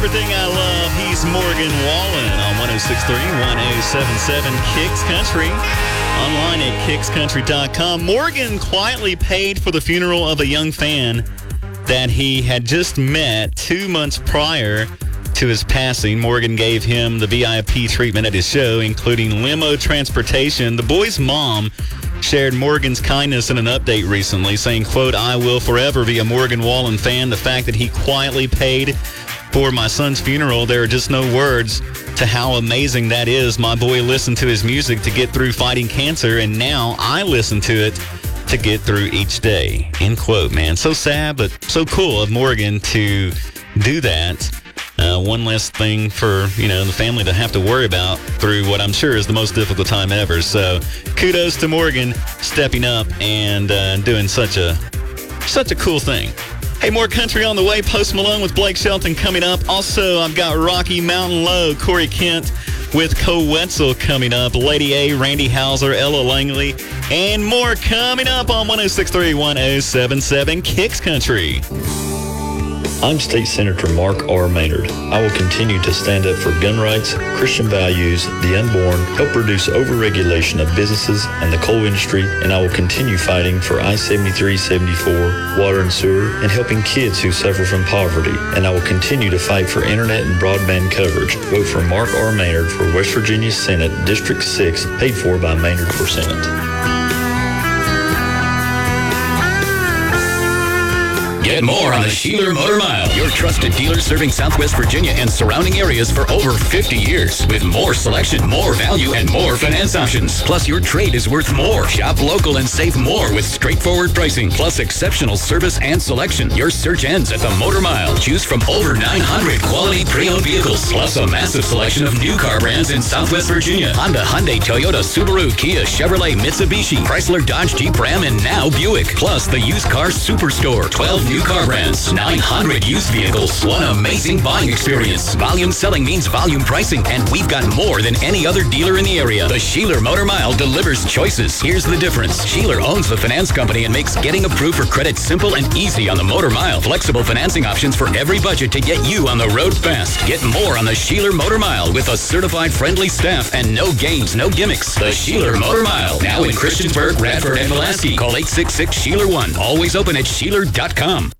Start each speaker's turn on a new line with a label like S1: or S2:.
S1: everything I love. He's Morgan Wallen on 106.3, 1077 Kicks Country. Online at kickscountry.com. Morgan quietly paid for the funeral of a young fan that he had just met 2 months prior to his passing. Morgan gave him the VIP treatment at his show, including limo transportation. The boy's mom shared Morgan's kindness in an update recently, saying, quote, "I will forever be a Morgan Wallen fan. The fact that he quietly paid for my son's funeral, there are just no words to how amazing that is. My boy listened to his music to get through fighting cancer, and now I listen to it to get through each day." End quote, man. So sad, but so cool of Morgan to do that. One less thing for, the family to have to worry about through what I'm sure is the most difficult time ever. So kudos to Morgan stepping up and doing such a cool thing. Hey, more country on the way. Post Malone with Blake Shelton coming up. Also, I've got Rocky Mountain Low, Corey Kent with Co Wetzel coming up. Lady A, Randy Hauser, Ella Langley, and more coming up on 106.3, 1077 Kicks Country.
S2: I'm State Senator Mark R. Maynard. I will continue to stand up for gun rights, Christian values, the unborn, help reduce overregulation of businesses and the coal industry, and I will continue fighting for I-73-74, water and sewer, and helping kids who suffer from poverty. And I will continue to fight for internet and broadband coverage. Vote for Mark R. Maynard for West Virginia Senate, District 6, paid for by Maynard for Senate.
S3: Get more on the Sheeler Motor Mile, your trusted dealer serving Southwest Virginia and surrounding areas for over 50 years. With more selection, more value, and more finance options. Plus, your trade is worth more. Shop local and save more with straightforward pricing, plus exceptional service and selection. Your search ends at the Motor Mile. Choose from over 900 quality pre-owned vehicles, plus a massive selection of new car brands in Southwest Virginia. Honda, Hyundai, Toyota, Subaru, Kia, Chevrolet, Mitsubishi, Chrysler, Dodge, Jeep, Ram, and now Buick. Plus, the used car superstore. 12 new car brands, 900 used vehicles, one amazing buying experience. Volume selling means volume pricing, and we've got more than any other dealer in the area. The Sheeler Motor Mile delivers choices. Here's the difference. Sheeler owns the finance company and makes getting approved for credit simple and easy on the Motor Mile. Flexible financing options for every budget to get you on the road fast. Get more on the Sheeler Motor Mile with a certified friendly staff and no games, no gimmicks. The Sheeler Motor Mile, now in Christiansburg, Radford, and Pulaski. Call 866-SHEELER1. Always open at Sheeler.com.